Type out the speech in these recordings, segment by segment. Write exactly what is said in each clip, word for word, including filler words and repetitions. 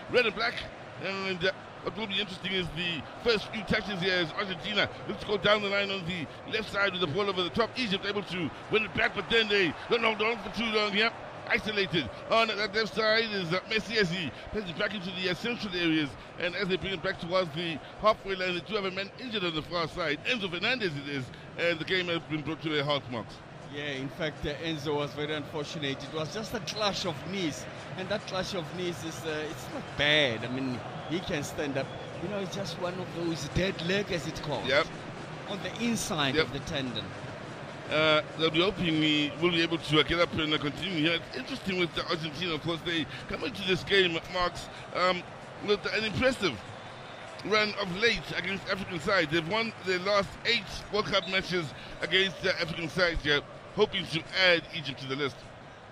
red and black. And uh, what will be interesting is the first few touches here as Argentina looks to go down the line on the left side with the ball over the top. Egypt able to win it back, but then they don't hold on for too long here. Isolated on that left side is uh, Messi as he passes back into the uh, central areas, and as they bring it back towards the halfway line, they do have a man injured on the far side. Enzo Fernandez it is, and the game has been brought to a halt, Marks. Yeah, in fact, uh, Enzo was very unfortunate. It was just a clash of knees, and that clash of knees is uh, it's not bad. I mean, he can stand up. You know, it's just one of those dead leg, as it's called. Yep. On the inside yep. of the tendon. Uh, they'll be hoping he will be able to uh, get up and uh, continue here. It's interesting with the Argentina, of course, they come into this game, Marks, um, with an impressive run of late against African sides. They've won their last eight World Cup matches against the uh, African sides here, hoping to add Egypt to the list.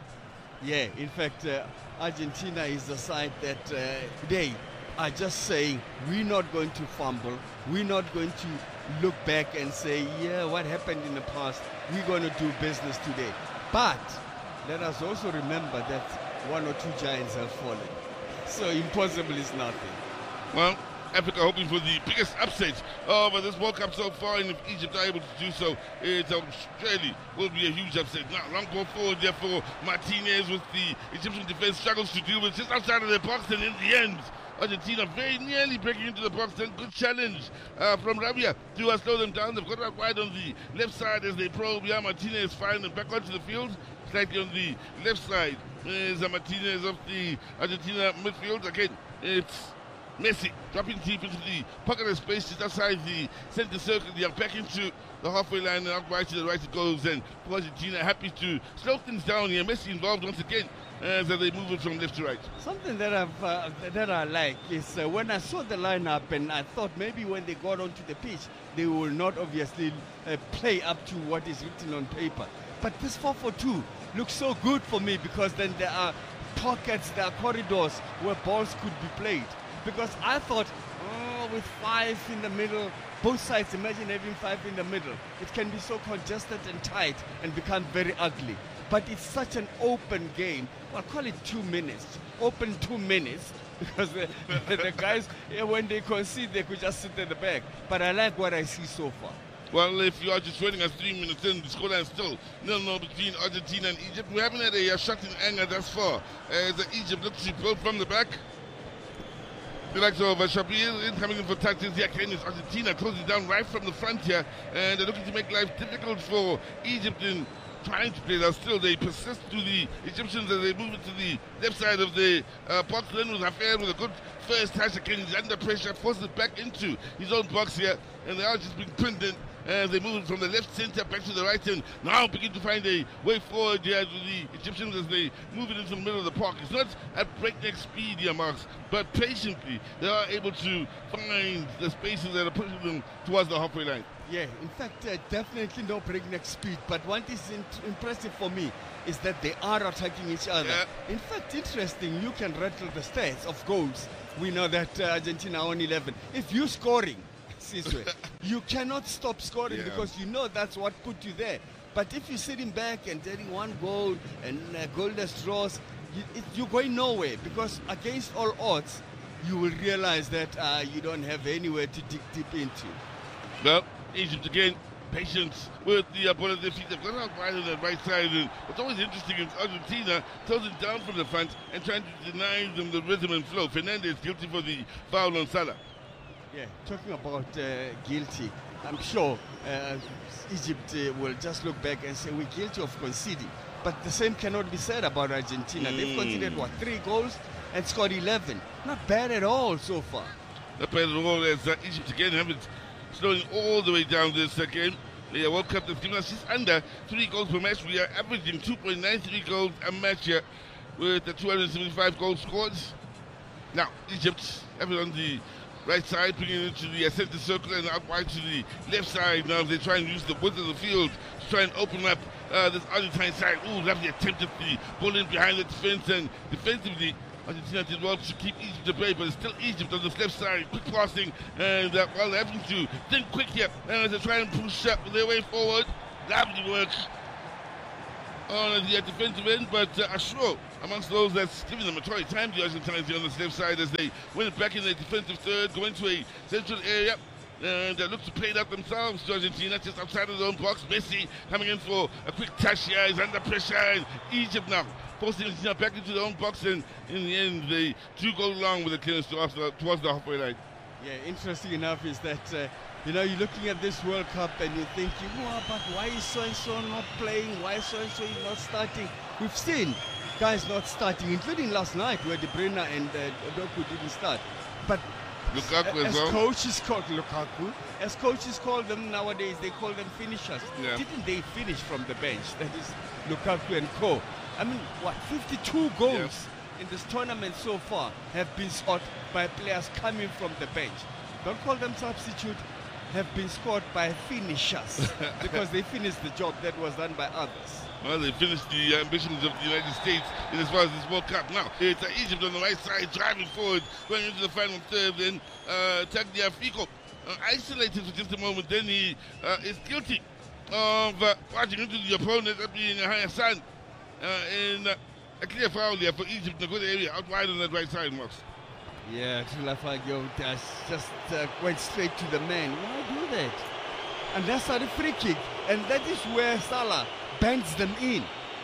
Yeah, in fact, uh, Argentina is the side that uh, they are just saying, we're not going to fumble, we're not going to look back and say, yeah, what happened in the past, we're going to do business today. But let us also remember that one or two giants have fallen. So impossible is nothing. Well, Africa hoping for the biggest upset of this World Cup so far, and if Egypt are able to do so, it um, surely will be a huge upset. Now, long ball forward there for Martinez, with the Egyptian defense struggles to deal with just outside of the box, and in the end, Argentina very nearly breaking into the box. Then good challenge uh, from Rabia to uh, slow them down. They've got out wide on the left side as they probe. Yeah, Martinez firing them back onto the field. Slightly on the left side is uh, Martinez of the Argentina midfield. Again, it's Messi dropping deep into the pocket of space just outside the center circle. They are back into the halfway line, and out right to the right it goes. And Argentina happy to slow things down here. Messi involved once again as they move it from left to right. Something that I've uh, that I like is uh, when I saw the lineup, and I thought maybe when they got onto the pitch, they will not obviously uh, play up to what is written on paper. But this four four two looks so good for me, because then there are pockets, there are corridors where balls could be played. Because I thought, oh, with five in the middle, both sides, imagine having five in the middle. It can be so congested and tight and become very ugly. But it's such an open game. Well, call it two minutes. Open two minutes. Because the, the guys, when they concede, they could just sit at the back. But I like what I see so far. Well, if you are just joining us three minutes in, the scoreline is still nil nil between Argentina and Egypt. We haven't had a, a shot in anger thus far, as Egypt looks to build from the back. The likes of uh, Shabir coming in for touches here. Again, it's Argentina closing down right from the front here, and they're looking to make life difficult for Egypt in trying to play that. Still, they persist to the Egyptians as they move it to the left side of the uh, box. Then with Affair with a good first touch. Again, he's under pressure, forces it back into his own box here, and they are just being pinned in as they move it from the left center back to the right, and now begin to find a way forward here to the Egyptians as they move it into the middle of the park. It's not at breakneck speed here, Marks, but patiently they are able to find the spaces that are pushing them towards the halfway line. Yeah, in fact, uh, definitely no breakneck speed, but one thing is impressive for me is that they are attacking each other. Yeah. In fact, interesting, you can rattle the stats of goals. We know that uh, Argentina on eleven. If you're scoring, you cannot stop scoring, yeah, because you know that's what put you there. But if you're sitting back and getting one goal and uh, goalless draws, you, it, you're going nowhere, because against all odds, you will realize that uh, you don't have anywhere to dig deep into. Well, Egypt again, patience with the ball at their feet. They've got out wide on the right side, and what's always interesting is Argentina throws it down from the front and trying to deny them the rhythm and flow. Fernandez guilty for the foul on Salah. Yeah, talking about uh, guilty, I'm sure uh, Egypt uh, will just look back and say we're guilty of conceding. But the same cannot be said about Argentina. Mm. They've conceded, what, three goals and scored eleven. Not bad at all so far. Not bad at all, as uh, Egypt again have it slowing all the way down this uh, game. The uh, World Cup has given us just under three goals per match. We are averaging two point nine three goals a match here with the two hundred seventy-five goals scored. Now, Egypt have it on the right side, bringing it into the uh, center circle and out wide to the left side. Now they try and use the width of the field to try and open up uh, this Argentine side. Ooh, lovely attempt at the ball in behind the defense, and defensively Argentina did well to keep Egypt at bay, but it's still Egypt on the left side. Quick passing, and uh, well, they're having to think quick here as they try and push up their way forward. Lovely work on the uh, defensive end, but uh, Ashro amongst those that's giving them a try time, the Argentines on the left side as they win it back in the defensive third, going to a central area. And they look to play that themselves to Argentina, just outside of their own box. Messi coming in for a quick touch here. He's under pressure. And Egypt now forcing Argentina back into their own box. And in the end, they do go along with the clearance towards the, towards the halfway line. Yeah, interesting enough is that, uh, you know, you're looking at this World Cup and you're thinking, oh, but why is so-and-so not playing? Why is so-and-so not starting? We've seen guys not starting, including last night where De Bruyne and uh, Doku didn't start. But Lukaku as as well. coaches call Lukaku, as coaches call them nowadays, they call them finishers. Yeah. Didn't they finish from the bench? That is Lukaku and co. I mean, what, fifty-two goals Yeah. in this tournament so far have been scored by players coming from the bench. Don't call them substitute, have been scored by finishers because they finished the job that was done by others. Well, they finished the ambitions of the United States in as far as this World Cup. Now, it's uh, Egypt on the right side, driving forward, going into the final third. Then uh, Tagliafico uh, isolated for just a moment. Then he uh, is guilty of uh, barging into the opponent, that being Hassan, uh, in uh, a clear foul here for Egypt in a good area, out wide on that right side, Max. Yeah, Tagliafico just uh, went straight to the man. Why do that? And that's a free kick, and that is where Salah bends them in.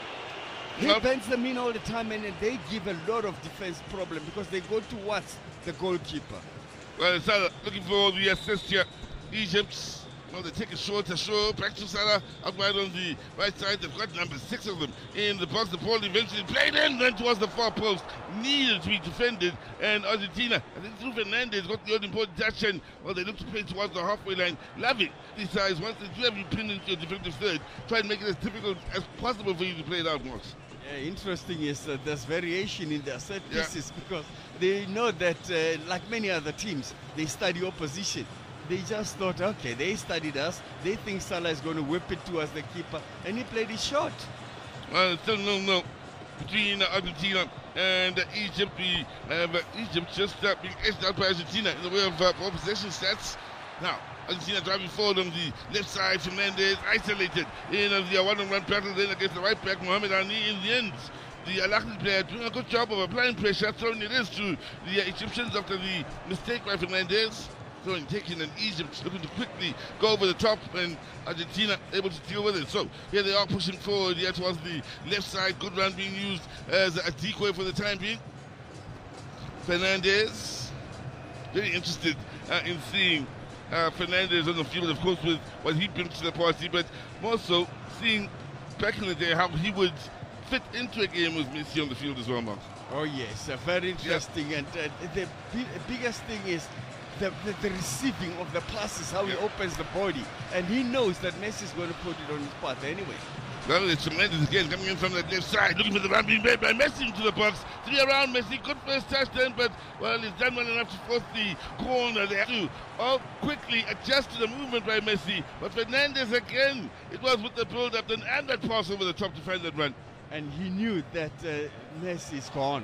He Well, bends them in all the time, and they give a lot of defense problem because they go towards the goalkeeper. Well, Salah looking for the assist here. Egypt, well, they take a short to show. Back to Salah, out wide on the right side. They've got number six of them in the box. The ball eventually played in, then towards the far post. Needed to be defended. And Argentina, I think through Fernandez, got the other important touch. And, well, they look to play towards the halfway line. Loving these sides. Once they do have you pinned into your defensive third, try and make it as difficult as possible for you to play it out, Max. Yeah, interesting is uh, there's variation in their set Yeah. pieces because they know that, uh, like many other teams, they study opposition. They just thought, okay, they studied us. They think Salah is going to whip it towards the keeper, and he played it short. Well, it's still no no between uh, Argentina and uh, Egypt. We have uh, Egypt just uh, being edged out by Argentina in the way of uh, ball possession stats. Now, Argentina driving forward on the left side. Fernandez isolated in uh, the one-on-one battle then against the right back, Mohamed Ali. In the end, the Al Ahly player doing a good job of applying pressure, throwing it is to the uh, Egyptians after the mistake by Fernandez. Throwing, taking, and Egypt looking to quickly go over the top, and Argentina able to deal with it. So here they are pushing forward here towards the left side. Good run being used as a decoy for the time being. Fernandez, very interested uh, in seeing uh, Fernandez on the field, of course, with what he brings to the party, but more so seeing back in the day how he would fit into a game with Messi on the field as well, Mark. Oh yes, uh, very interesting. Yeah. And uh, the b biggest thing is The, the, the receiving of the passes, how Yeah. he opens the body, and he knows that Messi is going to put it on his path anyway. Well, it's tremendous again, coming in from the left side, looking for the run being made by Messi into the box. Three around Messi, good first touch then, but, well, he's done well enough to force the corner. They have to all quickly adjust to the movement by Messi. But Fernandez again, it was with the build-up then and that pass over the top to find that run. And he knew that uh, Messi is gone.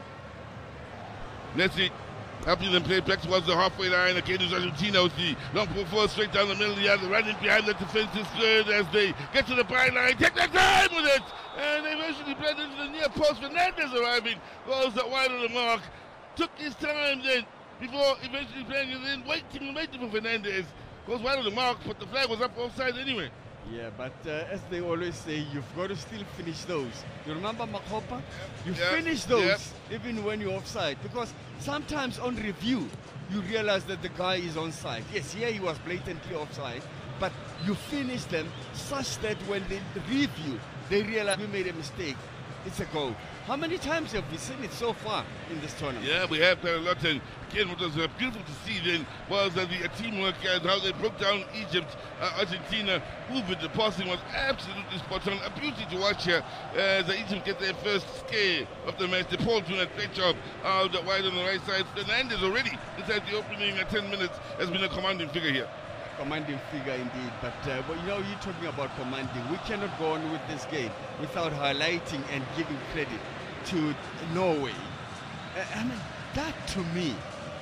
Messi helping them play back towards the halfway line. Again, it's Argentina with the long pull forward straight down the middle. Yeah, they're running behind the defensive third as they get to the byline. Take their time with it. And they eventually blend into the near post. Fernandez arriving. Goes that wide of the mark. Took his time then before eventually playing it in. Waiting and waiting for Fernandez. Goes wide of the mark, but the flag was up offside anyway. Yeah, but uh, as they always say, you've got to still finish those. You remember Makopa? You Yep, finish those yep. even when you're offside. Because sometimes on review, you realize that the guy is onside. Yes, here he was blatantly offside, but you finish them such that when they review, they realize we made a mistake. It's a goal. How many times have we seen it so far in this tournament? Yeah, we have quite a lot. And again, what was uh, beautiful to see then was uh, the uh, teamwork and how they broke down Egypt, uh, Argentina. Movement, the passing was absolutely spot on. A beauty to watch here as uh, Egypt get their first scare of the match. The Paul doing a great job out uh, wide on the right side. Fernandez already inside the opening uh, ten minutes has been a commanding figure here. Commanding figure indeed, but uh, well, you know, you're talking about commanding. We cannot go on with this game without highlighting and giving credit to Norway. Uh, I mean, that to me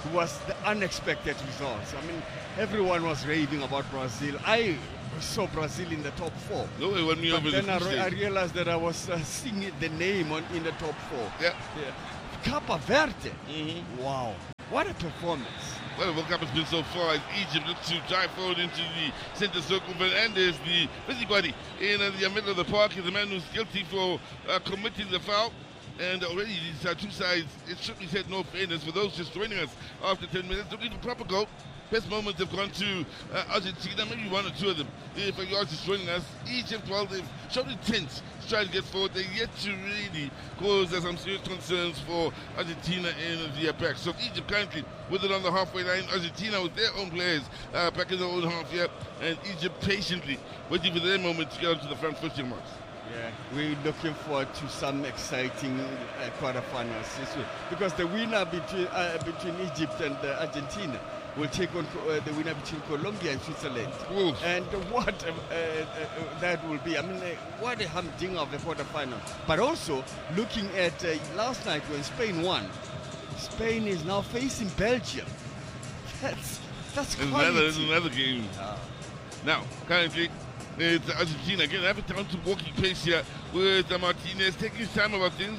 was the unexpected results. I mean, everyone was raving about Brazil. I saw Brazil in the top four. No, it won me but over then the I, re- I realized that I was uh, seeing the name on in the top four. Yeah. yeah. Cabo Verde. Mm-hmm. Wow. What a performance. Well, the World Cup has been so far as Egypt looks to drive forward into the center circle. Fernandez, the busybody in uh, the middle of the park, is the man who's guilty for uh, committing the foul. And already these uh, two sides, it should be said, no fairness for those just joining us after ten minutes. Looking for proper goal. Best moments have gone to uh, Argentina, maybe one or two of them. If you are just joining us, Egypt, well, they've shown intent to try to get forward. They're yet to really cause uh, some serious concerns for Argentina in the back. So Egypt currently with it on the halfway line. Argentina with their own players uh, back in their own half here. And Egypt patiently waiting for their moment to get onto the front footing marks. Yeah, we're looking forward to some exciting uh, quarterfinals this week because the winner between uh, between Egypt and uh, Argentina will take on uh, the winner between Colombia and Switzerland. Oof. And what uh, uh, uh, that will be. I mean, uh, what a humdinger of the quarterfinal. But also, looking at uh, last night when Spain won, Spain is now facing Belgium. That's, that's There's quality. another, there's another game. Ah. Now, currently, it's Argentina again. Having time to walking pace here with uh, Martinez taking his time about things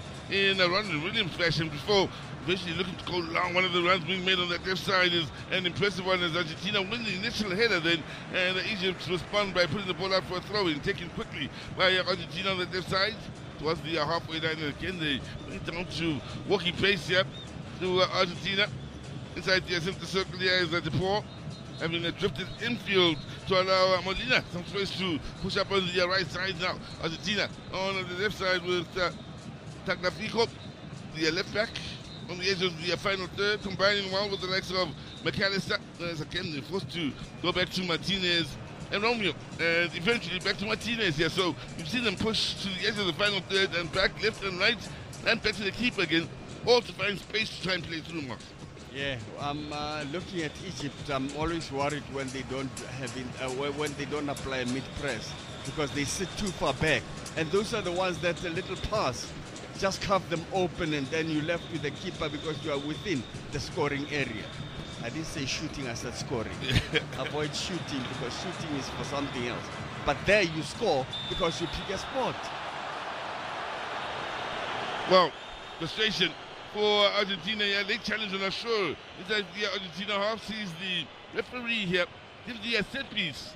in a Ronald Williams fashion before eventually looking to go long. One of the runs being made on that left side is an impressive one as Argentina win the initial header then, and uh, Egypt respond by putting the ball out for a throw in, taken quickly by uh, Argentina on the left side towards the uh, halfway line. And again, they bring it down to walking pace here to uh, Argentina. Inside the center circle here is uh, DePaul, having uh, drifted infield to allow uh, Molina some space to push up on the uh, right side now. Argentina on uh, the left side with uh, Tagliafico, the uh, left back, on the edge of the uh, final third, combining well with the likes of McAllister. As again, they're forced to go back to Martinez and Romeo, and eventually back to Martinez here. So you've seen them push to the edge of the final third and back left and right, and back to the keeper again, all to find space to try and play through marks. Yeah, I'm uh, looking at Egypt. I'm always worried when they don't have in, uh, when they don't apply a mid press because they sit too far back, and those are the ones that a little pass just carve them open, and then you're left with the keeper because you are within the scoring area. I didn't say shooting, I said scoring. Avoid shooting because shooting is for something else. But there you score because you pick a spot. Well, frustration for Argentina here. Late challenge on Ashur. Inside the Argentina half sees the referee here. Gives the uh, set piece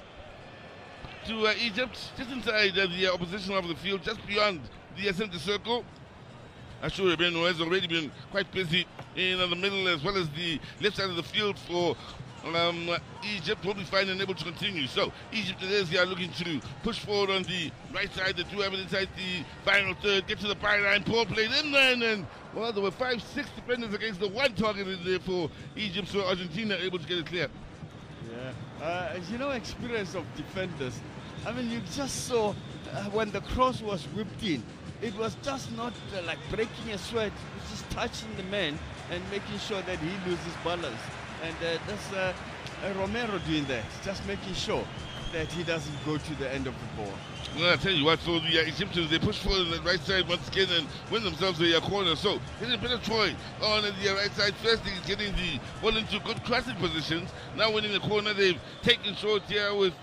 to uh, Egypt, just inside uh, the uh, opposition of the field, just beyond the uh, center circle. Ashur Beno has already been quite busy in uh, the middle as well as the left side of the field for um, uh, Egypt. Will be fine and able to continue. So Egypt is here looking to push forward on the right side. They do have it inside the final third. Get to the byline. Paul played in there, and then, well, there were five, six defenders against the one target in there for Egypt. So Argentina able to get it clear. Yeah, uh, you know, experience of defenders. I mean, you just saw uh, when the cross was whipped in. It was just not uh, like breaking a sweat, it was just touching the man and making sure that he loses balance. And uh, that's uh, uh, Romero doing that, just making sure that he doesn't go to the end of the ball. Well, I tell you what, so the uh, Egyptians, they push forward on the right side once again and win themselves a uh, corner. So, getting a bit of Troy on the uh, right side. First, he's getting the ball into good crossing positions. Now winning the corner, they've taken short here with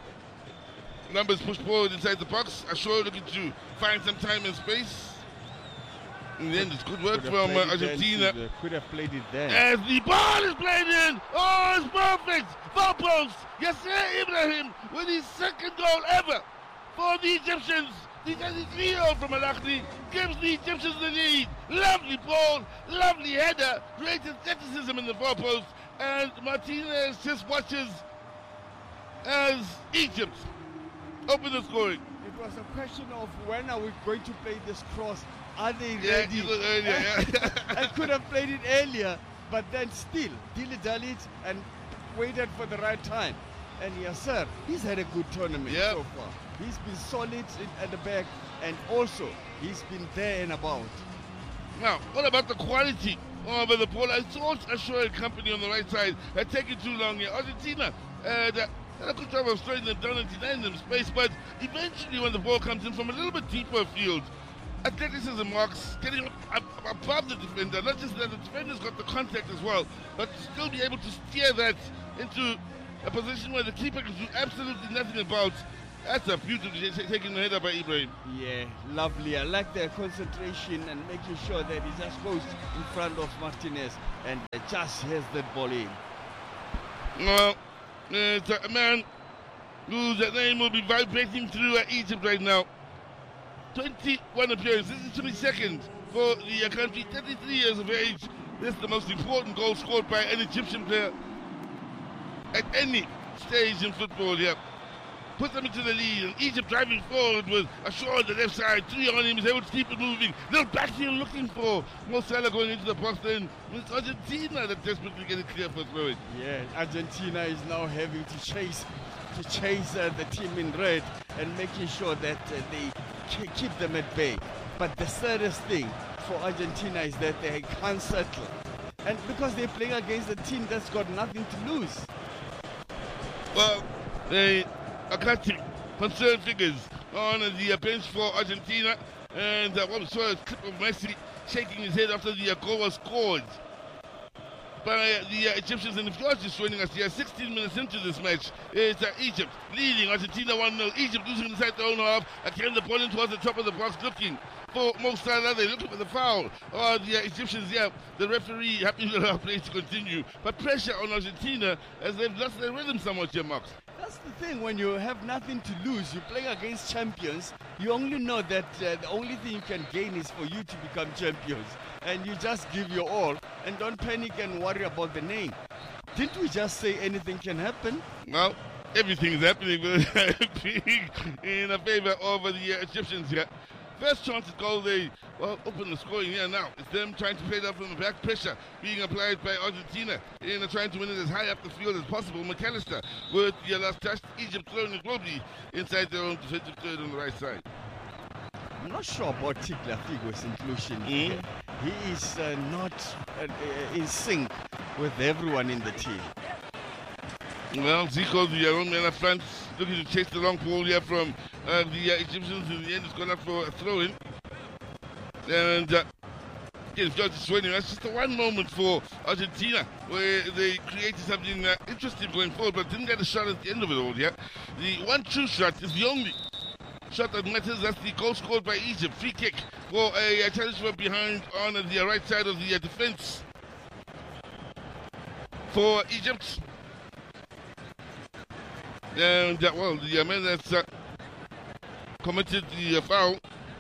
numbers pushed forward inside the box. Ashur looking to find some time and space. In the end, it's good work from uh, Argentina. Then, could have played it there. As the ball is played in. Oh, it's perfect. Foul post. Yasser Ibrahim with his second goal ever for the Egyptians. The twenty-three-year-old from Al-Ahly gives the Egyptians the lead. Lovely ball, lovely header, great athleticism in the foul post. And Martinez just watches as Egypt open the scoring. It was a question of when are we going to play this cross? Are they Yeah, ready? you look earlier, yeah. I could have played it earlier, but then still, dilly-dallied and waited for the right time. And yes, sir, he's had a good tournament Yep. so far. He's been solid in, at the back, and also he's been there and about. Now, what about the quality of the ball? I thought Ashur and company on the right side had taken too long here. Argentina had uh, done a good job of slowing them down and denying them space, but eventually when the ball comes in from a little bit deeper field, athleticism, Marks, getting up above the defender. Not just that the defender's got the contact as well, but still be able to steer that into a position where the keeper can do absolutely nothing about. That's a beautiful taking the header by Ibrahim. Yeah, lovely. I like their concentration and making sure that he just goes in front of Martinez and just has that ball in. Well, it's a man whose name will be vibrating through uh, Egypt right now. twenty-one appearances. This is twenty-second for the country, thirty-three years of age. This is the most important goal scored by an Egyptian player at any stage in football here. Put them into the lead, and Egypt driving forward with a shot on the left side. Three on him, he's able to keep it moving. Little back heel looking for Mo Salah going into the box. Then it's Argentina that desperately get it clear for throwing. Yeah, Argentina is now having to chase to chase uh, the team in red and making sure that uh, they keep them at bay. But the saddest thing for Argentina is that they can't settle. And because they're playing against a team that's got nothing to lose. Well, they are catching concerned figures on the bench for Argentina. And uh, what we saw a clip of Messi shaking his head after the uh, goal was scored by the uh, Egyptians. And if you're just joining us here, sixteen minutes into this match, it's uh, Egypt leading Argentina one nil. Egypt losing inside their own half. Again, the ball in towards the top of the box, looking for Mo Salah. They're looking for the foul. Oh, the uh, Egyptians, yeah, the referee happy to allow play to continue. But pressure on Argentina as they've lost their rhythm somewhat here, Marks. That's the thing, when you have nothing to lose, you play against champions, you only know that uh, the only thing you can gain is for you to become champions. And you just give your all and don't panic and worry about the name. Didn't we just say anything can happen? Well, everything is happening in a favor of the uh, Egyptians here. First chance to goal, they well open the scoring here now. It's them trying to play that from the back, pressure being applied by Argentina in uh, trying to win it as high up the field as possible. McAllister with the last touch. Egypt throwing it globally inside their own defensive third on the right side. I'm not sure about Tagliafico's inclusion. Mm. He is uh, not uh, in sync with everyone in the team. Well, Zico, the own man up front, looking to chase the long ball here from uh, the uh, Egyptians. In the end, it's gone up for a throw-in. And uh, again, George is winning. That's just the one moment for Argentina where they created something uh, interesting going forward, but didn't get a shot at the end of it all yet. The one true shot is the only shot that matters. That's the goal scored by Egypt. Free kick for a, a challenge from behind on uh, the right side of the uh, defense for Egypt. And uh, well, the uh, man that's uh, committed the uh, foul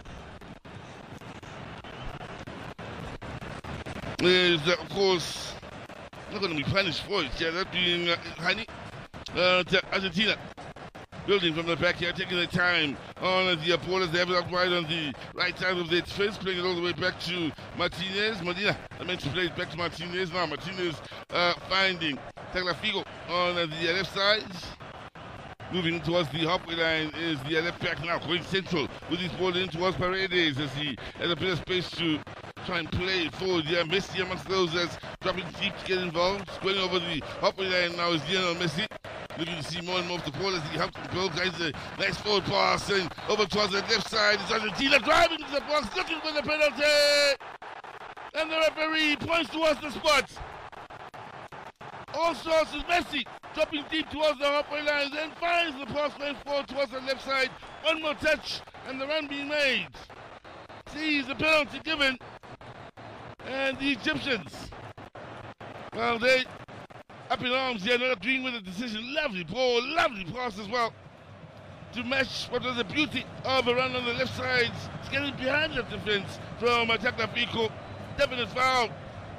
is, uh, of course, not going to be punished for it. Yeah, that being uh, Hani. Uh, Argentina building from the back here, taking their time on uh, the borders. They have it out wide on the right side of the defense, playing it all the way back to Martinez. Medina, I meant to play it back to Martinez. Now Martinez uh, finding Tagliafico on uh, the left side. Moving towards the halfway line is the left back now, going central with his ball in towards Paredes as he has a bit of space to try and play forward. Yeah, Messi amongst those that's dropping deep to get involved. Going over the halfway line now is Lionel Messi. Looking to see more and more of the ball as he helps the goal. Guys, a nice forward pass and over towards the left side. It's Argentina driving to the box, looking for the penalty. And the referee points towards the spot. Also, is Messi dropping deep towards the halfway line, then finds the pass going forward towards the left side. One more touch, and the run being made. Sees the penalty given, and the Egyptians, well, they up in arms here, not agreeing with the decision. Lovely ball, lovely pass as well to match what was the beauty of a run on the left side. It's getting behind the defense from Tagliafico. Definite foul.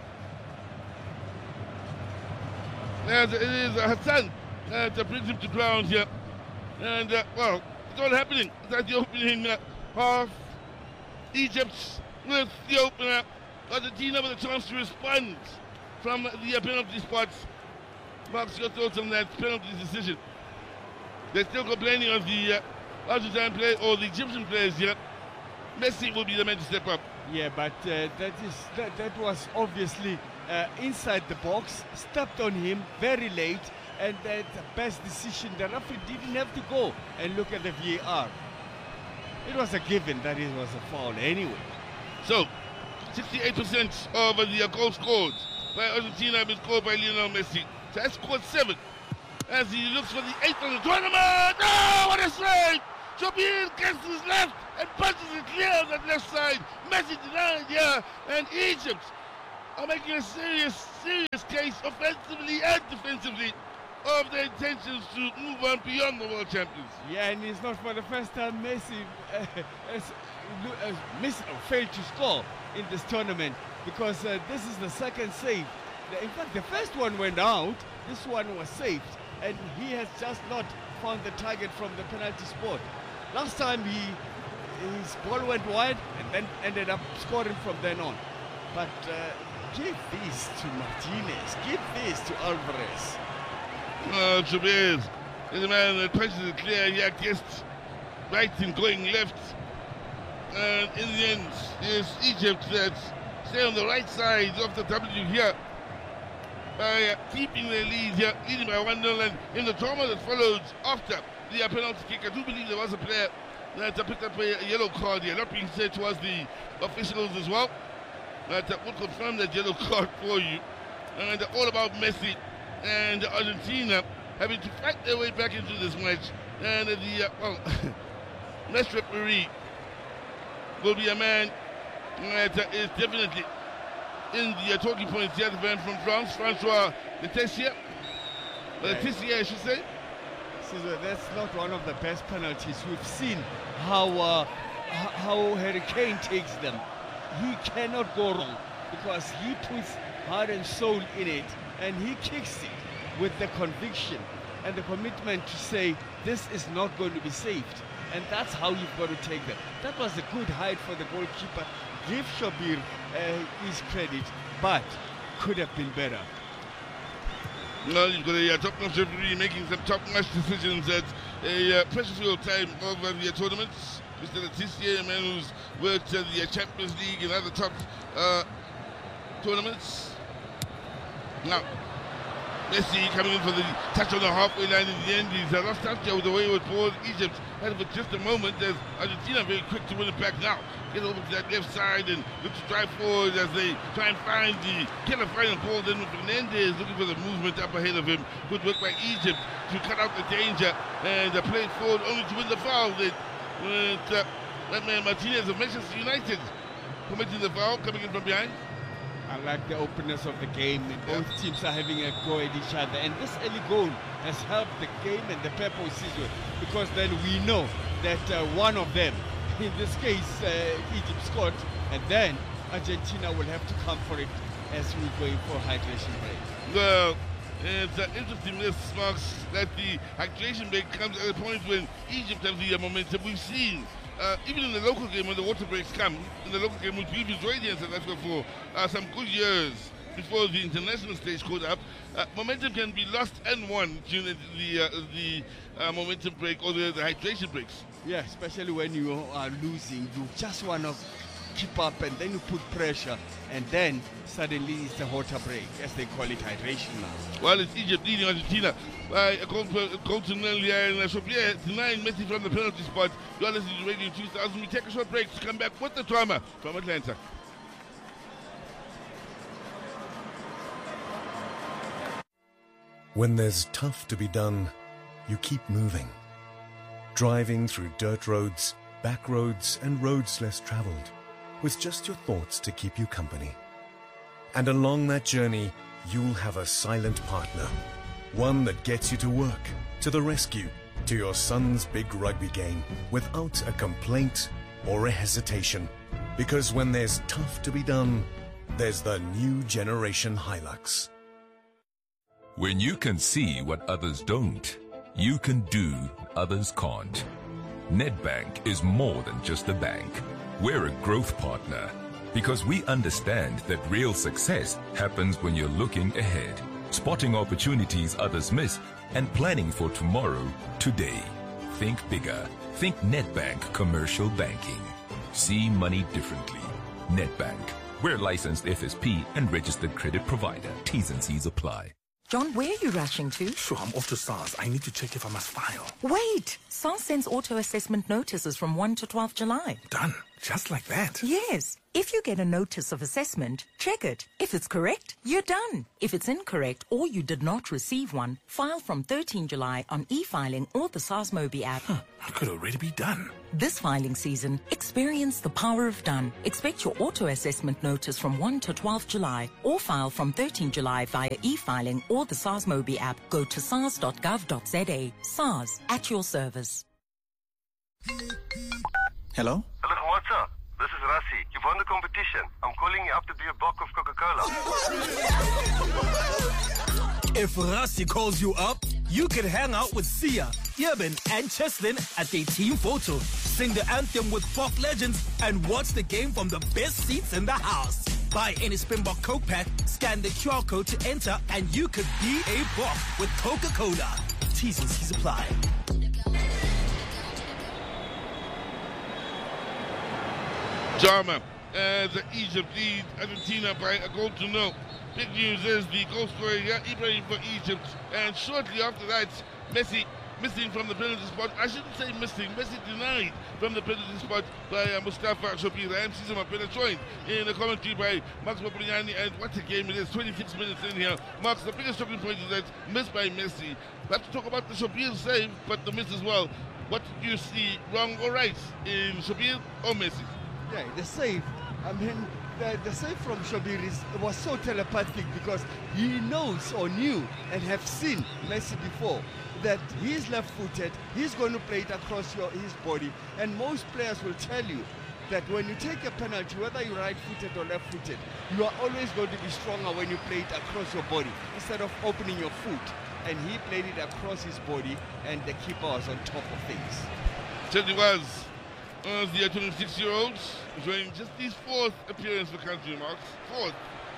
And it is uh, Hassan uh, that brings him to ground here. And, uh, well, it's all happening. It's at the opening uh, half. Egypt with the opener. Argentina with a chance to respond from the uh, penalty spots. Marks, your thoughts on that penalty decision? They're still complaining of the uh, Argentine play or the Egyptian players here. Messi will be the man to step up. Yeah, but uh, that is that, that was obviously uh, inside the box, stepped on him very late, and that's the best decision. The referee didn't have to go and look at the V A R. it was a given that it was a foul anyway. So, sixty-eight percent of the goals scored by Argentina have been scored by Lionel Messi. So that's scored seven. As he looks for the eighth of the tournament. Oh, what a save! Jobir gets to his left and punches it clear on that left side. Messi denied here, and Egypt are making a serious, serious case offensively and defensively of their intentions to move on beyond the world champions. Yeah, and it's not for the first time Messi uh, has, uh, missed, uh, failed to score in this tournament, because uh, this is the second save. In fact, the first one went out, this one was saved, and he has just not found the target from the penalty spot. Last time he his ball went wide and then ended up scoring from then on. But uh, give this to Martinez, give this to Alvarez. Oh, Jobir is the man that punches it clear. He guessed right and going left. And in the end, it's Egypt that stay on the right side of the W here by uh, keeping their lead here, leading by one nil. And in the drama that followed after the uh, penalty kick, I do believe there was a player that uh, picked up a, a yellow card here. Not being said towards the officials as well. That uh, would confirm that yellow card for you. And uh, all about Messi and Argentina having to fight their way back into this match. And uh, the uh, well, next referee will be a man that uh, is definitely in the uh, talking points here, the man from France, Francois Letessier. Right. Letessier, I should say. So that's not one of the best penalties. We've seen how uh, how Harry Kane takes them. He cannot go wrong because he puts heart and soul in it, and he kicks it with the conviction and the commitment to say this is not going to be saved. And that's how you've got to take them. That was a good hide for the goalkeeper. Give Jobir uh, his credit, but could have been better. No, you've got a uh, top-notch referee making some top-notch decisions at a uh, precious little time of uh, the tournaments. Mister Letessier, a man who's worked at the uh, Champions League and other top uh, tournaments. Now, Messi coming in for the touch on the halfway line in the end. He's uh, lost touch with the wayward ball. Egypt had it for just a moment. There's Argentina very quick to win it back now. Get over to that left side and look to drive forward as they try and find the killer final ball. Then Fernandez looking for the movement up ahead of him. Good work by Egypt to cut out the danger and uh, play it forward only to win the foul. They, with, uh, that man Martinez of Manchester United committing the foul, coming in from behind. I like the openness of the game. Both yeah. teams are having a go at each other, and this early goal has helped the game and the purple season, because then we know that uh, one of them, in this case uh, Egypt, scored, and then Argentina will have to come for it as we're going for hydration break. Well, it's uh, interesting, this marks that the hydration break comes at a point when Egypt have the uh, momentum. We've seen Uh, even in the local game, when the water breaks come, in the local game with previous radiance, and that's for uh, some good years before the international stage caught up, uh, momentum can be lost and won during the the, uh, the uh, momentum break or the, the hydration breaks. Yeah, especially when you are losing, you just want to keep up, and then you put pressure, and then suddenly it's a water break, as they call it, hydration now. Well, it's Egypt leading Argentina by a goal, goal to nil here, and Jobir denying Messi from the penalty spot. You're listening to Radio two thousand. We take a short break to come back with the drama from Atlanta. When there's tough to be done, you keep moving. Driving through dirt roads, back roads, and roads less traveled, with just your thoughts to keep you company. And along that journey, you'll have a silent partner. One that gets you to work, to the rescue, to your son's big rugby game, without a complaint or a hesitation. Because when there's tough to be done, there's the new generation Hilux. When you can see what others don't, you can do what others can't. Nedbank is more than just a bank. We're a growth partner because we understand that real success happens when you're looking ahead, spotting opportunities others miss, and planning for tomorrow, today. Think bigger. Think Nedbank Commercial Banking. See money differently. Nedbank. We're licensed F S P and registered credit provider. T's and C's apply. John, where are you rushing to? Sure, I'm off to SARS. I need to check if I must file. Wait! SARS sends auto-assessment notices from first to twelfth July. Done. Just like that. Yes. If you get a notice of assessment, check it. If it's correct, you're done. If it's incorrect or you did not receive one, file from thirteenth July on e-filing or the SARS Mobi app. Huh, I could already be done. This filing season, experience the power of done. Expect your auto-assessment notice from first to twelfth July or file from thirteenth July via e-filing or the SARS Mobi app. Go to sars dot gov dot z a. SARS, at your service. Hello? Hello, what's up? This is Rassi. You've won the competition. I'm calling you up to be a box of Coca-Cola. If Rassi calls you up, you can hang out with Sia, Yeben, and Cheslin at their team photo. Sing the anthem with pop legends and watch the game from the best seats in the house. Buy any Springbok Coke pack, scan the Q R code to enter, and you could be a Bok with Coca-Cola. T's and C's apply. Jarma, as uh, Egypt lead Argentina by a goal to nil. Big news is the goal scorer here, Ibrahim for Egypt, and shortly after that, Messi missing from the penalty spot. I shouldn't say missing, Messi denied from the penalty spot by uh, Mustafa Shobir. I am season of better joined in the commentary by Max Papuliani, and what a game it is, twenty-six minutes in here. Max, the biggest talking point is that missed by Messi. We have to talk about the Shobir save, but the miss as well. What do you see wrong or right in Shobir or Messi? Yeah, the save, I mean, the, the save from Shobir is, was so telepathic because he knows or knew and have seen Messi before that he's left-footed, he's going to play it across your, his body, and most players will tell you that when you take a penalty, whether you're right-footed or left-footed, you are always going to be stronger when you play it across your body instead of opening your foot. And he played it across his body, and the keeper was on top of things. Certainly was. Uh, the twenty-six-year-olds enjoying just his fourth appearance for country, Marks. Fourth.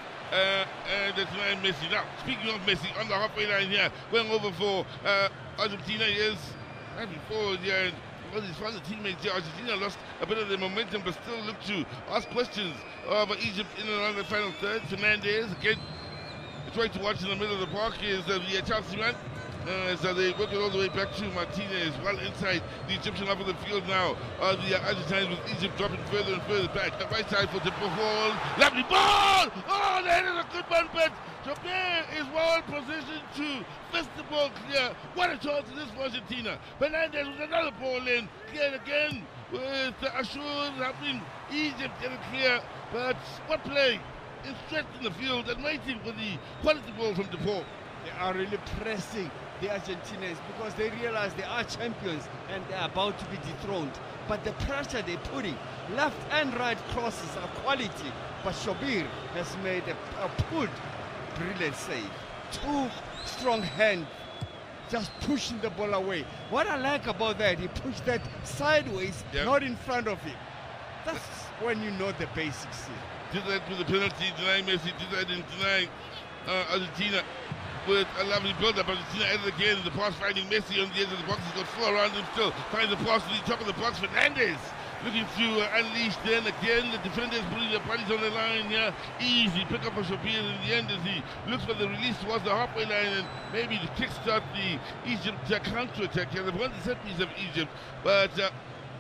Uh, and that's Lionel Messi. Now, speaking of Messi, on the halfway line here, going over for uh, Argentina, he is having forward here, and well, his father teammates here. Argentina lost a bit of their momentum, but still look to ask questions of Egypt in and around the final third. Fernandez, again, trying to watch in the middle of the park is uh, the Chelsea man. Uh, so they work it all the way back to Martinez, well inside the Egyptian half of the field now. Uh, the uh, Argentines with Egypt dropping further and further back. The right side for the ball. Lovely ball! Oh, that is a good one, but Shobir is well positioned to fist the ball clear. What a chance it is for Argentina. Fernandez with another ball in, cleared again with uh, Ashur helping Egypt get it clear. But what play? It's stretched in the field and waiting for the quality ball from DePaul. They are really pressing the Argentinians because they realize they are champions and they are about to be dethroned. But the pressure they're putting, left and right crosses are quality. But Shobir has made a, a pulled brilliant save. Two strong hands just pushing the ball away. What I like about that, he pushed that sideways, yep. not in front of him. That's when you know the basics here. Did that with the penalty, denying Messi, did that in denying uh, Argentina. With a lovely build-up, Argentina added again, the pass finding Messi on the edge of the box. He's got four around him still, finds the pass to the top of the box. Fernandez looking to uh, unleash then again. The defenders putting their bodies on the line here. Easy pick up for Shobir in the end as he looks for the release towards the halfway line and maybe to kickstart the Egypt uh, counter-attack here. They've won the set piece of Egypt, but uh,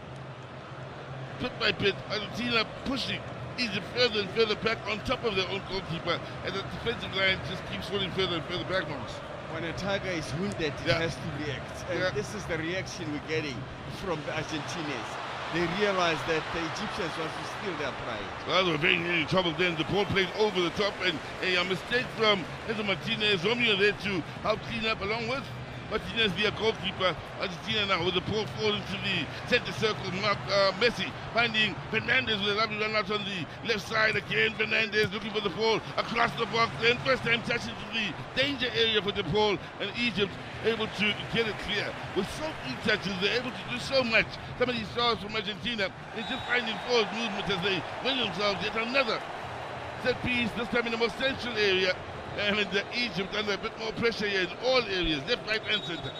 bit by bit, Argentina pushing Egypt further and further back on top of their own goalkeeper, and the defensive line just keeps falling further and further back, Marks. When a tiger is wounded, yeah. it has to react, and yeah. this is the reaction we're getting from the Argentinians. They realize that the Egyptians want to steal their pride. Well, they were very, very in trouble then. The ball played over the top, and a, a mistake from Enzo Martinez, Romeo there to help clean up along with Martinez, the goalkeeper. Argentina now with the ball falling into the center circle. Mark, uh, Messi finding Fernandez with a lovely run out on the left side again. Fernandez looking for the ball across the box. Then first time touch into the danger area for the ball, and Egypt able to get it clear. With so few touches, they're able to do so much. Some of these stars from Argentina, they're just finding forward movement as they win themselves yet another set piece, this time in the most central area. And the Egypt under a bit more pressure here in all areas, left, right, and center.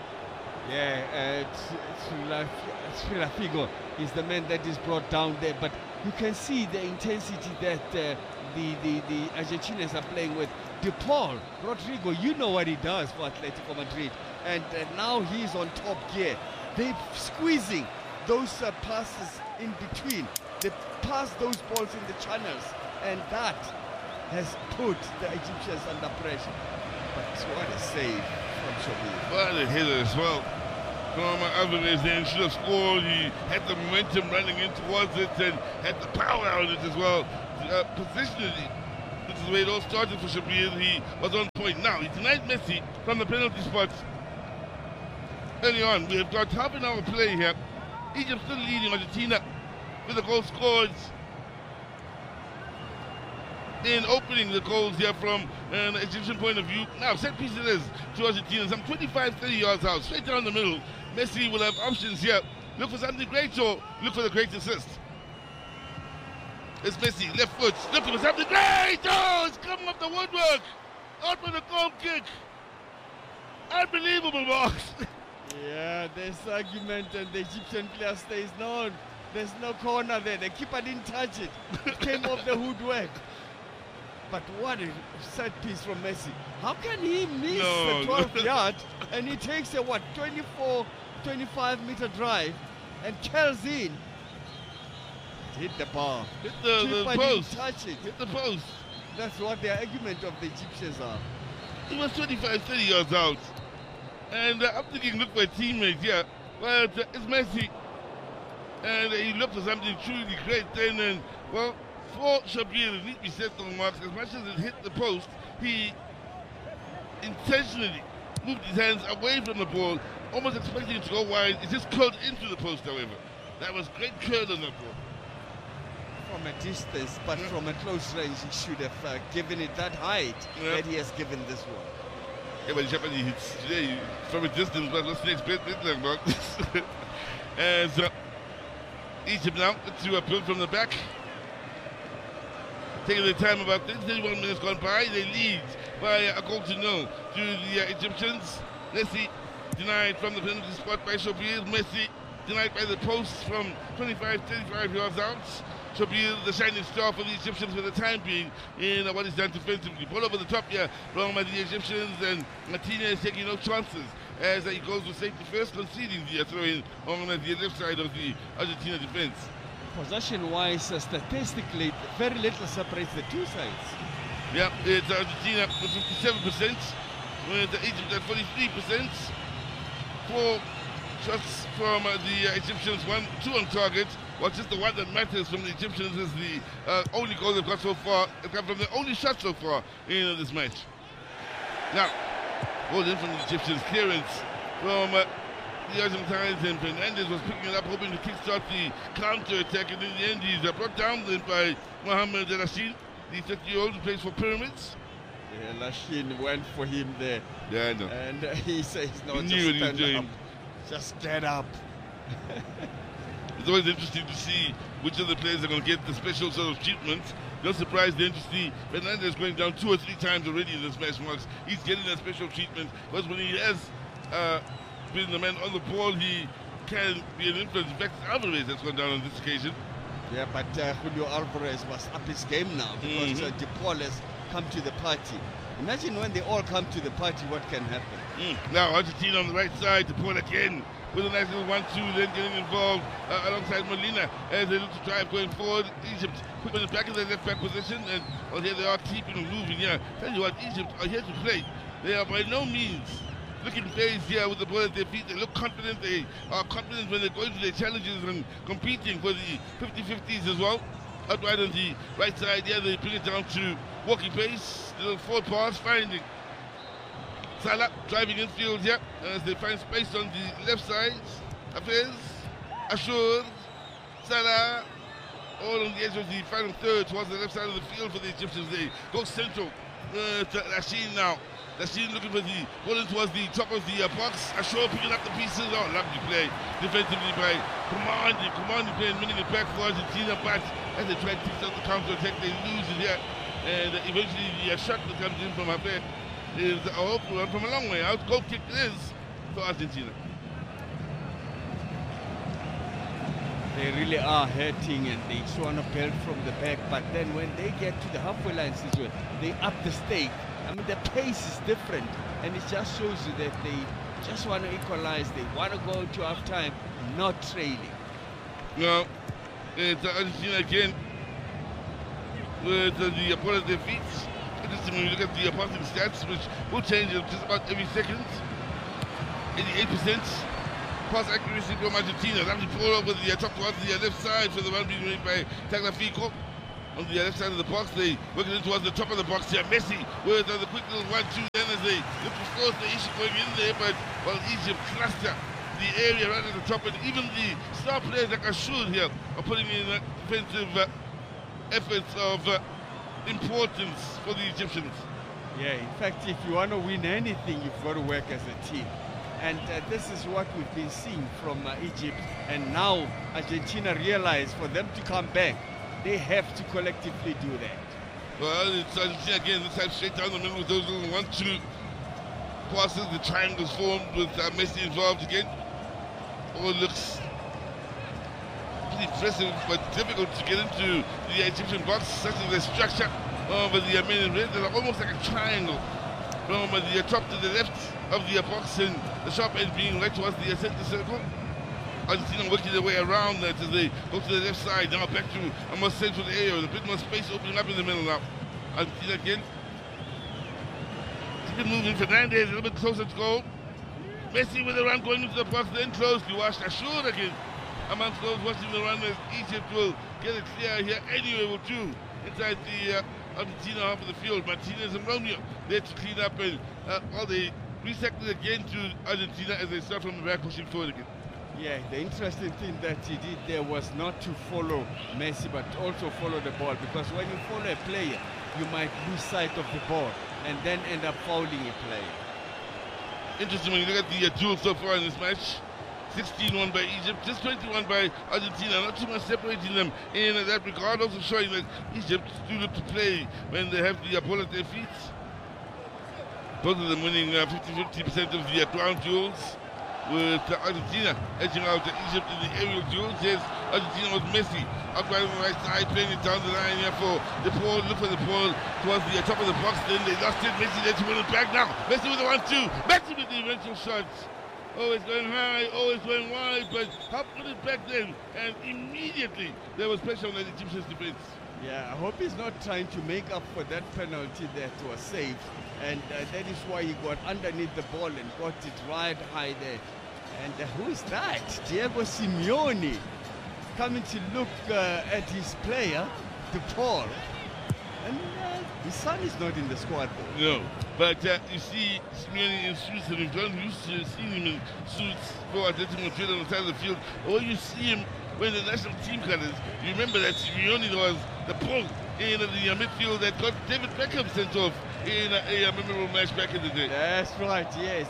Yeah, uh, Figo is the man that is brought down there, but you can see the intensity that uh, the, the, the Argentinians are playing with. De Paul, Rodrigo, you know what he does for Atletico Madrid. And uh, now he's on top gear. They're squeezing those uh, passes in between. They pass those balls in the channels. And that has put the Egyptians under pressure. But what a save from Shabir. What a hitter as well. From Alvarez then should have scored. He had the momentum running in towards it and had the power on it as well. Uh, positionally, this is where it all started for Shabir. He was on point. Now, he denied Messi from the penalty spot. Early on, we have got half an hour play here. Egypt still leading Argentina with the goal scored. Then opening the goals here from an Egyptian point of view. Now, set piece it is to Argentina. Some twenty-five, thirty yards out, straight down the middle. Messi will have options here. Look for something great or look for the great assist. It's Messi, left foot, looking for something great. Oh, it's coming up the woodwork. Out with a goal kick. Unbelievable, box. Yeah, there's argument and the Egyptian player stays known. There's no corner there. The keeper didn't touch it. It came off the woodwork. But what a set piece from Messi. How can he miss no, the twelve no. yard and he takes a what, twenty-four, twenty-five meter drive and curls in. Hit the bar. Hit the, the post. Touch it. Hit the post. That's what the argument of the Egyptians are. He was twenty-five, thirty yards out. And uh, I'm thinking, look for a teammate here. But uh, it's Messi. And uh, he looked for something truly great then. And, well, for Shabir, it needs to be set on marks. As much as it hit the post, he intentionally moved his hands away from the ball, almost expecting it to go wide. It just curled into the post, however. That was great curl on that ball. From a distance, but yeah. from a close range, he should have uh, given it that height yeah. that he has given this one. Yeah, but Japan hits today from a distance, but what's the next bit? And so, Egypt now to a pull from the back. Taking the time, about thirty-one minutes gone by, they lead by a goal to nil to the uh, Egyptians. Messi denied from the penalty spot by Shabir. Messi denied by the post from twenty-five, thirty-five yards out. Shabir, the shining star for the Egyptians for the time being in uh, what is done defensively. Ball over the top here from uh, the Egyptians, and Martinez taking no chances as uh, he goes with safety first, conceding the uh, throw-in on uh, the left side of the Argentina defense. Possession-wise, uh, statistically, very little separates the two sides. Yeah, it's Argentina with fifty-seven percent, with Egypt at forty-three percent. Four shots from uh, the uh, Egyptians, one, two on target. What's just the one that matters from the Egyptians is the uh, only goal they've got so far. They've got from the only shot so far in uh, this match. Now, hold in from the Egyptians. Clearance from uh, the Argentines, and Fernandez was picking it up, hoping to kickstart the counter-attack, and in the end he's uh, brought down then by Mohamed Lashin, the thirty-year-old who plays for Pyramids. Yeah, Lashin went for him there. Yeah, I know. And uh, he says, no, he just knew what he was stand doing. up. Just get up. It's always interesting to see which of the players are going to get the special sort of treatment. No surprise then to see Fernandez going down two or three times already in this match, Marks. He's getting that special treatment because when he has uh, been the man on the ball, he can be an influence. In fact, Alvarez has gone down on this occasion. Yeah, but uh, Julio Alvarez must up his game now because mm-hmm. uh, De Paul has come to the party. Imagine when they all come to the party, what can happen. Mm. Now Argentina on the right side, De Paul again with a nice little one two, then getting involved uh, alongside Molina as they look to drive going forward. Egypt put them back in their left back position, and well, here they are keeping and moving here. Tell you what, Egypt are here to play. They are by no means looking phased here with the ball at their feet. They look confident. They are confident when they're going to their challenges and competing for the fifty fifties as well. Out wide on the right side, yeah, they bring it down to walking pace. Little forward pass, finding Salah driving infield here as they find space on the left side. Hafez, Ashur, Salah, all on the edge of the final third towards the left side of the field for the Egyptians. They go central uh, to Lashin now. Lashin looking for the ball in towards the top of the uh, box. Ashur picking up the pieces. Oh, lovely play defensively by Commanding. Commanding playing, winning it back for Argentina, but as they try to fix out the counter attack, they lose it here. And uh, eventually the uh, shot that comes in from Hafez is a hopeful one from a long way out. Goal kick it is for Argentina. They really are hurting and they just want to build from the back. But then when they get to the halfway line, they up the stake. I mean, the pace is different. And it just shows you that they just want to equalize. They want to go to halftime, not trailing. Now, it's Argentina again with uh, the opponent defeats. Interesting when you look at the opposing stats, which will change just about every second. eighty-eight percent. Pass accuracy from Argentina. That was pulled over the uh, top towards the uh, left side for the one being made by Tagliafico. On the uh, left side of the box, they work it in towards the top of the box here. Messi with uh, the quick little one two. Then as they look to force the issue going in there, but while Egypt cluster the area right at the top, and even the star players like Ashur here are putting in uh, defensive uh, efforts of uh, importance for the Egyptians. Yeah, in fact, if you want to win anything, you've got to work as a team. And uh, this is what we've been seeing from uh, Egypt. And now Argentina realize for them to come back, they have to collectively do that. Well, it's Argentina again, this time straight down the middle with those little one two passes. The triangles formed with uh, Messi involved again. Oh, it looks pretty impressive, but difficult to get into the Egyptian box, such as the structure of the men in red. They're almost like a triangle from the top to the left of the box, and the sharp end being right towards the center circle. Argentina working their way around that as they go to the left side, now back to a more central area with a bit more space opening up in the middle now. Argentina again. Keep it moving. Fernandez a little bit closer to goal. Messi with the run going into the box, then close to Wash Ashur again. Amongst those watching the run as Egypt will get it clear here anyway, will do inside the uh, Argentina half of the field. Martinez and Romeo there to clean up, and uh, well, they resected again to Argentina as they start from the back pushing forward again. Yeah, the interesting thing that he did there was not to follow Messi, but also follow the ball, because when you follow a player, you might lose sight of the ball and then end up fouling a player. Interesting when you look at the uh, duel so far in this match. sixteen one by Egypt, just twenty-one by Argentina. Not too much separating them in that regard. Also showing that Egypt do look to play when they have the uh, ball at their feet. Both of them winning fifty fifty percent of the uh, ground duels, with uh, Argentina edging out uh, Egypt in the aerial duels. Yes, Argentina was Messi up right on the right side, playing it down the line here for the ball. Look for the ball towards the uh, top of the box. Then they lost it. Messi there to win it back now. Messi with the one two. Messi with the eventual shots. Always going high, always going wide, but Hub put it back then, and immediately there was pressure on the Egyptian defense. Yeah, I hope he's not trying to make up for that penalty that was saved, and uh, that is why he got underneath the ball and got it right high there. And uh, who is that? Diego Simeone coming to look uh, at his player, De Paul. And uh, his son is not in the squad though. No, but uh, you see Simeone in suits, and we've gotten used to seeing him in suits for Atletico Madrid on the side of the field. Or you see him when the national team colors. You remember that Simeone was the pro in the uh, midfield that got David Beckham sent off in a, a memorable match back in the day. That's right, yes.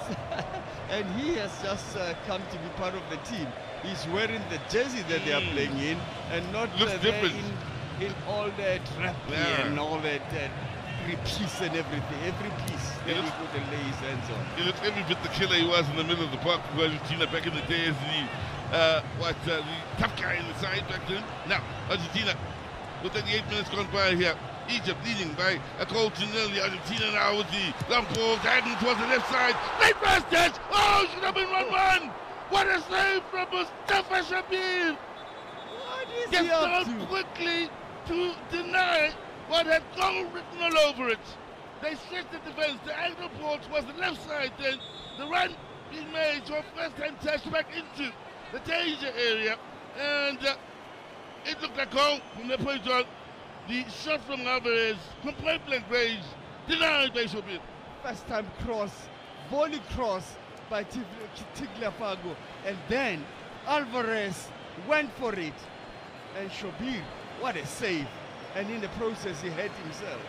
And he has just uh, come to be part of the team. He's wearing the jersey that mm. they are playing in, and not Looks uh, different. In, in all that rap Yeah. and all that uh, every piece and everything, every piece that he could lay his hands on. He looks every bit the killer he was in the middle of the park with Argentina back in the day as the uh, what uh, the tough guy in the side back then. Now Argentina with thirty-eight minutes gone by here. Egypt leading by a goal to nil. The Argentina now with the long ball diving towards the left side. Late pass touch. Oh, should have been one one. What a save from Mustafa Shabir. What is Gets he up down to? quickly to deny what had goal written all over it. They stretched the defense. The angle ball towards the left side. Then the run being made to a first time touch back into the danger area. And uh, it looked like goal from that point on. The shot from Alvarez, from point blank range, denied by Shabir. First time cross, volley cross by Tagliafico, and then Alvarez went for it, and Shabir, what a save, and in the process he hurt himself.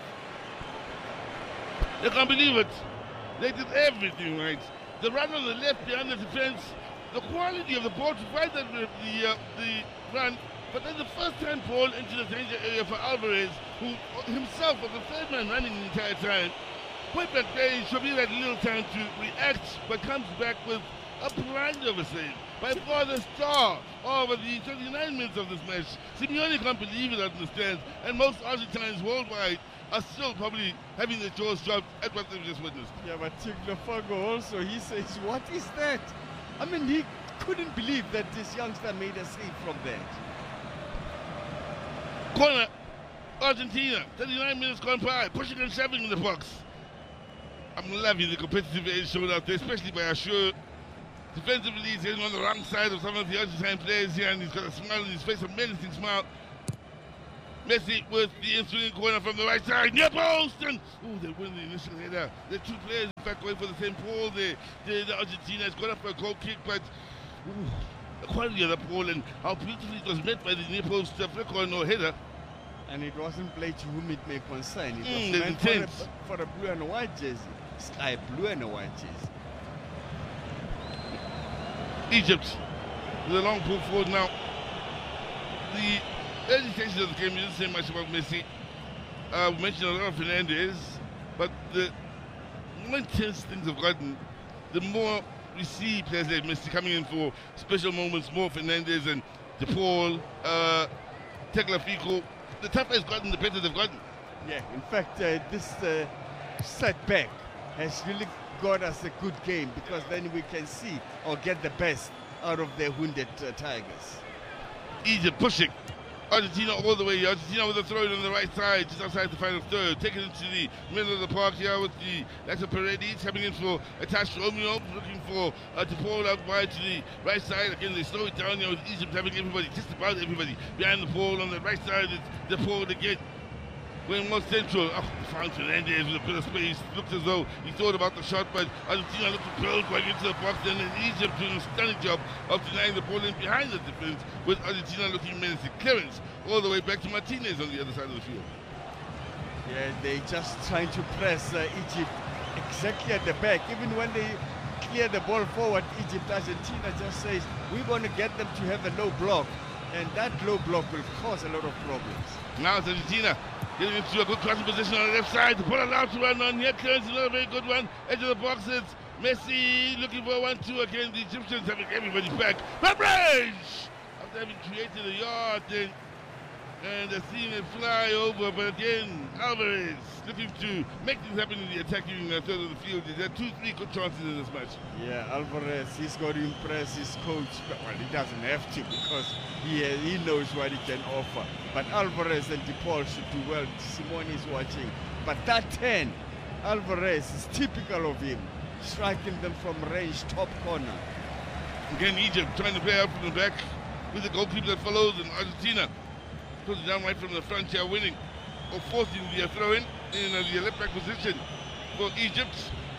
You can't believe it. They did everything right. The run on the left behind the defense, the quality of the ball to fight the, the, uh, the run. But then the first time ball into the danger area for Alvarez, who himself was the third man running the entire time. Point blank range, Shabir had little time to react, but comes back with A blind of a save by far the star over the twenty-nine minutes of this match. Simeone can't believe it out in the stands, and most Argentines worldwide are still probably having their jaws dropped at what they've just witnessed. Yeah, but Tagliafico also, he says, what is that? I mean, he couldn't believe that this youngster made a save from that. Corner, Argentina, thirty-nine minutes gone by, pushing and shoving in the box. I'm loving the competitive edge shown out there, especially by Ashur. Defensively, he's getting on the wrong side of some of the Argentine players here, and he's got a smile on his face, a menacing smile. Messi with the ensuing corner from the right side, near post, and oh, they win the initial header. The two players, in fact, going for the same ball. The, the, the Argentina has gone up for a goal kick, but ooh, the quality of the ball and how beautifully it was met by the near post uh, flick on or header. And it wasn't played to whom it may concern. It Mm, was it's meant for a, intense. for a blue and white jersey, sky blue and a white jersey. Egypt with a long pull forward now. The early stages of the game, we didn't say much about Messi. Uh, we mentioned a lot of Fernandez, but the more intense things have gotten, the more we see players like Messi coming in for special moments, more Fernandez and DePaul, uh, Tagliafico. The tougher it's gotten, the better they've gotten. Yeah, in fact, uh, this uh, setback has really got us a good game, because then we can see or get the best out of the wounded uh, Tigers. Egypt pushing. Argentina all the way. Argentina with a throw in on the right side, just outside the final third. Taking it into the middle of the park here with the Lexa Paredes coming in for attached Romeo, looking for uh, to pull out wide to the right side. Again, they slow it down here with Egypt having everybody, just about everybody, behind the pole. On the right side, it's the pole again. Going more central, oh, found Fernandez with a bit of space. Looks as though he thought about the shot, but Argentina looked to build going into the box, and then Egypt doing a stunning job of denying the ball in behind the defense, with Argentina looking menacing. Clearance all the way back to Martinez on the other side of the field. Yeah, they just trying to press uh, Egypt exactly at the back. Even when they clear the ball forward, Egypt, Argentina just says, we're going to get them to have a low block, and that low block will cause a lot of problems. Now it's Argentina getting into a good crossing position on the left side. The ball allowed to run on here. Clearance, another very good one. Edge of the box, it's Messi looking for one two again. The Egyptians having everybody back. But range! After having created a yard, then and they're seeing it fly over, but again, Alvarez looking to make things happen in the attacking uh, third of the field. There are two, three good chances in this match. Yeah, Alvarez, he's got to impress his coach. Well, he doesn't have to, because he, uh, he knows what he can offer. But Alvarez and DePaul should do well. Simone is watching. But that ten, Alvarez is typical of him, striking them from range, top corner. Again, Egypt trying to play out from the back with the goalkeeper that follows, and Argentina puts it down right from the front here, winning or forcing the throw in in uh, the left back position for Egypt.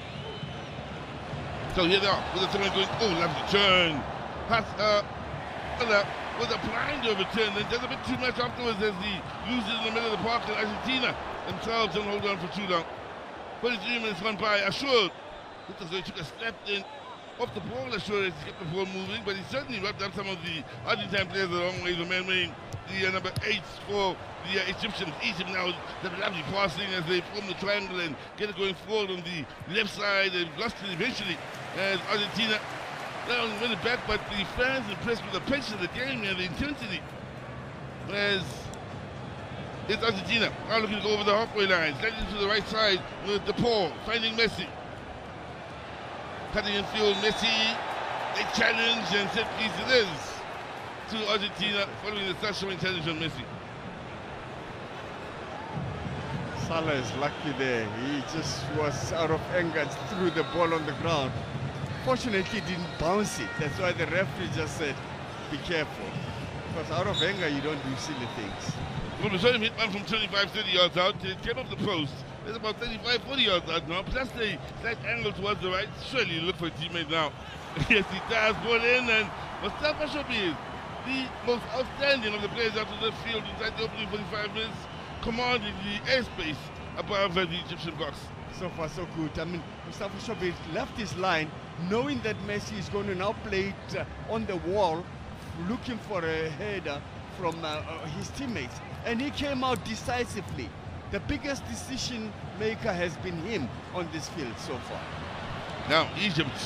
So here they are with the throw in going, oh, lovely turn. Pass, uh, with a blind overturn. Then there's a bit too much afterwards as he loses in the middle of the park, and Argentina themselves don't hold on for too long. twenty-three minutes gone by. Ashur looked as though he took a step in off the ball. Ashur has kept the ball moving, but he certainly wrapped up some of the Argentine players the wrong way. The man wearing the uh, number eight for the uh, Egyptians. Egypt now, the lovely passing as they form the triangle and get it going forward on the left side. They've lost it eventually as Argentina not only win it back, but the fans impressed with the pace of the game and the intensity. As it's Argentina now looking to go over the halfway line, sliding to the right side with DePaul, finding Messi. Cutting in field, Messi, they challenge and set piece it is to Argentina following the start showing challenge on Messi. Salah is lucky there. He just was out of anger and threw the ball on the ground. Fortunately, didn't bounce it. That's why the referee just said, be careful. Because out of anger, you don't do silly things. Well, we saw him hit one from twenty-five, thirty yards out. It came off the post. It's about thirty-five, forty yards out now. Plus the slight angle towards the right. Surely look for a teammate now. Yes, he does. Ball in, and Mustafa Shobi is the most outstanding of the players out of the field inside the opening forty-five minutes, commanding the airspace above uh, the Egyptian box. So far, so good. I mean, Mustafa Shobi left his line, knowing that Messi is going to now play it uh, on the wall, looking for a header from uh, uh, his teammates. And he came out decisively. The biggest decision maker has been him on this field so far. Now, Egypt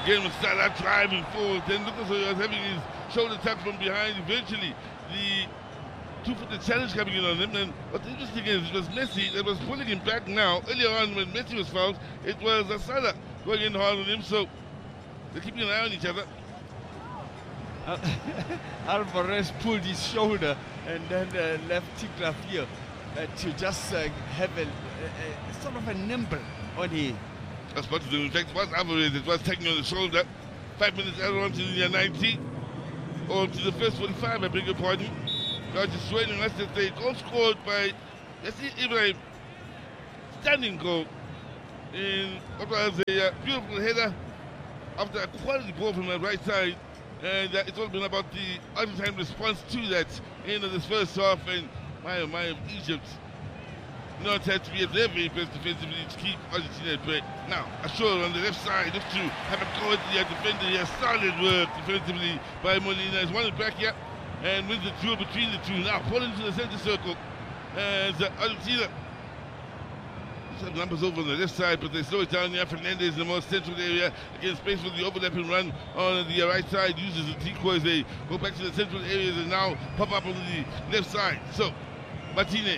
Again with Salah driving forward. Then Lucas Oyo was having his shoulder tap from behind. Eventually, the two-footed challenge coming in on him. And what's interesting is it was Messi that was pulling him back now. Earlier on when Messi was fouled, it was Salah going in hard on him. So they're keeping an eye on each other. Uh, Alvarez pulled his shoulder and then uh, left Tigrafio uh, to just uh, have a, a, a sort of a nimble on him. That's what to do. In fact, it was Alvarez that was taking on the shoulder. Five minutes added on to the ninety. Or to the first forty-five, I beg your pardon. God is showing us that the goal scored by Yassi Ibrahim. Standing goal in what was a uh, beautiful header after a quality ball from the right side. And uh, it's all been about the Argentine response to that in this first half. And my oh my of Egypt not had to be at their very best defensively to keep Argentina at bay. Now, Ashur on the left side looks to have a go at the defender here. Solid work defensively by Molina. He's won it back here and wins the duel between the two. Now, pull into the center circle as uh, Argentina. Some numbers over on the left side, but they slow it down here. Fernandez in the more central area. Again, space for the overlapping run on the right side. Uses the decoys. They go back to the central areas and now pop up on the left side. So, Martinez.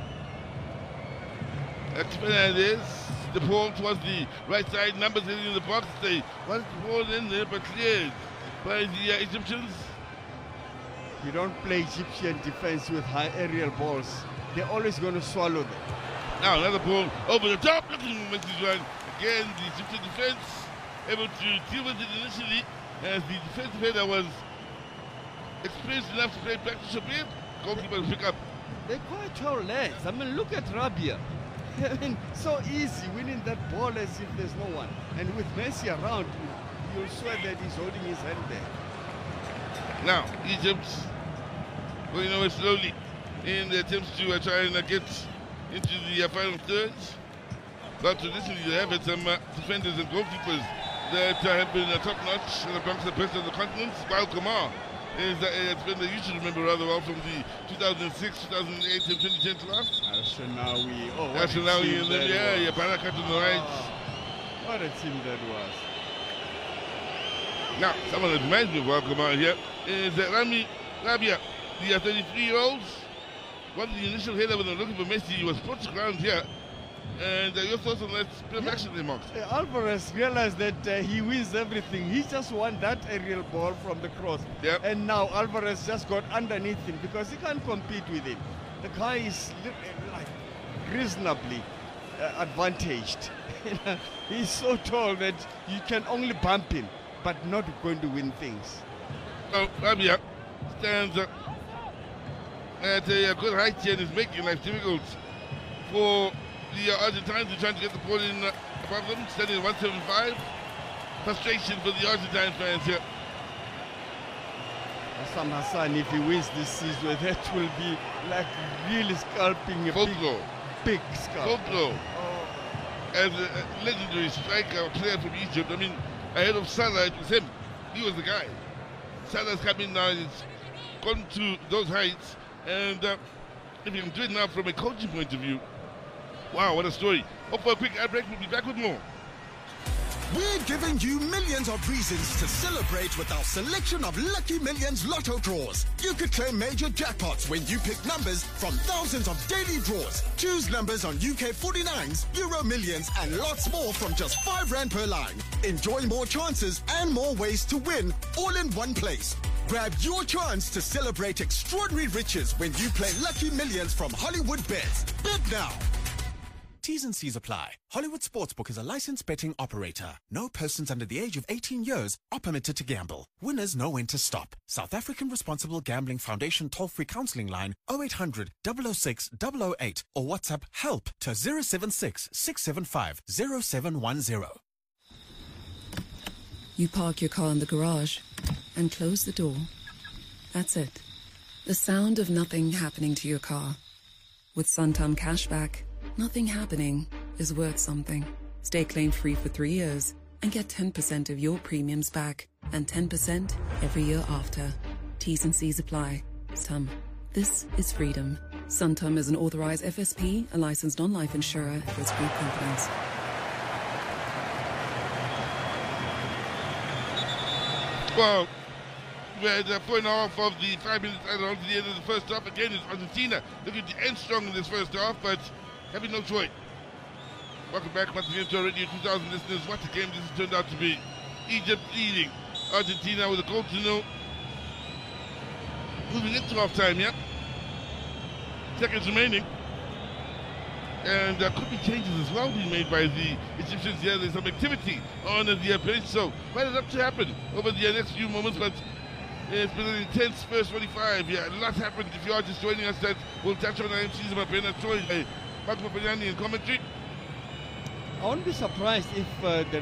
That's Fernandez. The ball towards the right side. Numbers hitting in the box. They want the ball in there, but cleared by the uh, Egyptians. You don't play Egyptian defense with high aerial balls. They're always going to swallow them. Now another ball over the top, looking at this run. Again, the Egyptian defense able to deal with it initially as the defensive header was experienced enough to play back to Shabir. Goalkeeper to pick up. They're quite tall legs. I mean, look at Rabia. I mean, so easy winning that ball as if there's no one. And with Messi around, you'll swear that he's holding his hand there. Now, Egypt going away slowly in the attempts to uh, try and uh, get into the uh, final thirds. But traditionally they have had some uh, defenders and goalkeepers that uh, have been uh, top-notch and amongst the best of the continent. Baal Kamar is uh, a defender you should remember rather well from the two thousand six, two thousand eight and twenty ten class. Ashanawi. Oh, what Ashanawi a team that yeah, was. yeah, Barakat on the right. Oh, what a team that was. Now, someone that reminds me of Baal Kamar here is uh, Rami Rabia, the uh, thirty-three-year-old. One of the initial header when they were looking for Messi, he was put to ground here. And uh, your thoughts on that bit of action there, Mark? Uh, Alvarez realized that uh, he wins everything. He just won that aerial ball from the cross. Yep. And now Alvarez just got underneath him because he can't compete with him. The guy is like reasonably uh, advantaged. He's so tall that you can only bump him, but not going to win things. Oh, Rabia stands up at a good height here and is making life difficult for the uh, Argentines who are trying to get the ball in uh, above them, standing at one seventy-five. Frustration for the Argentine fans here. Hassan Hassan, if he wins this season, that will be like really scalping a Full big, blow. big scalp. Full blow. Oh. As a, a legendary striker, player from Egypt, I mean, ahead of Salah, it was him. He was the guy. Salah's coming now, he's gone to those heights. And uh, if you can do it now from a coaching point of view, wow, what a story. Hope for a quick ad break. We'll be back with more. We're giving you millions of reasons to celebrate with our selection of Lucky Millions Lotto draws. You could claim major jackpots when you pick numbers from thousands of daily draws. Choose numbers on U K forty-nines, Euro Millions, and lots more from just five rand per line. Enjoy more chances and more ways to win, all in one place. Grab your chance to celebrate extraordinary riches when you play Lucky Millions from Hollywood Bets. Bet now. T's and C's apply. Hollywood Sportsbook is a licensed betting operator. No persons under the age of eighteen years are permitted to gamble. Winners know when to stop. South African Responsible Gambling Foundation toll-free counseling line oh eight hundred, double oh six, double oh eight or WhatsApp HELP to zero seven six, six seven five, zero seven one zero. You park your car in the garage and close the door. That's it. The sound of nothing happening to your car. With Santam Cashback, nothing happening is worth something. Stay claim-free for three years and get ten percent of your premiums back and ten percent every year after. T's and C's apply. Santam. This is freedom. Santam is an authorized F S P, a licensed non-life insurer for its group companies. Well, we had uh, four and a half of the five minutes added on to the end of the first half. Again, it's Argentina looking to end strong in this first half, but having no choice. Welcome back once again to our Radio two thousand listeners. What a game this has turned out to be. Egypt leading Argentina with a goal to nil. Moving into half time, yeah. Seconds remaining. And there uh, could be changes as well being made by the Egyptians here. There's some activity on the uh, pitch, so quite enough to happen over the uh, next few moments, but it's been an intense first forty-five. Yeah, a lot happened. If you are just joining us, that we'll touch on our M Cs and my joined by Mark Mapanyani in commentary. I wouldn't be surprised if uh, the